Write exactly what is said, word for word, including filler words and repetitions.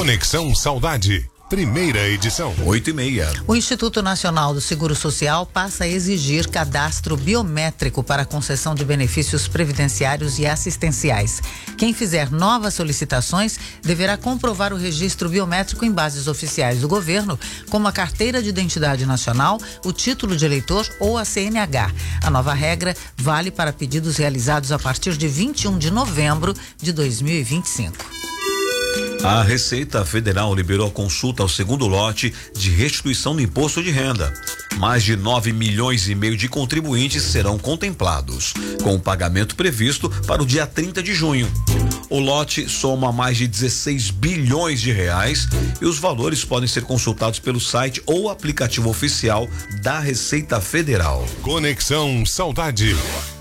Conexão Saudade, primeira edição. Oito e meia. O Instituto Nacional do Seguro Social passa a exigir cadastro biométrico para a concessão de benefícios previdenciários e assistenciais. Quem fizer novas solicitações deverá comprovar o registro biométrico em bases oficiais do governo, como a Carteira de Identidade Nacional, o título de eleitor ou a C N H. A nova regra vale para pedidos realizados a partir de vinte e um de novembro de dois mil e vinte e cinco. A Receita Federal liberou a consulta ao segundo lote de restituição do imposto de renda. Mais de nove milhões e meio de contribuintes serão contemplados, com o pagamento previsto para o dia trinta de junho. O lote soma mais de dezesseis bilhões de reais e os valores podem ser consultados pelo site ou aplicativo oficial da Receita Federal. Conexão Saudade.